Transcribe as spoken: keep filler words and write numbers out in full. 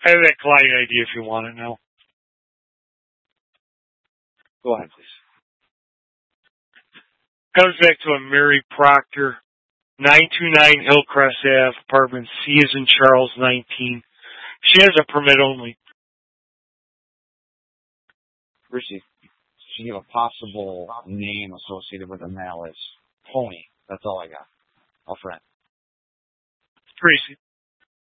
I have that client I D if you want it now. Go ahead, please. Comes back to a Mary Proctor, nine two nine Hillcrest Ave, apartment C is in Charles, nineteen. She has a permit only. Richie, she give a possible name associated with a malice. Pony. That's all I got. I'll friend. Tracy.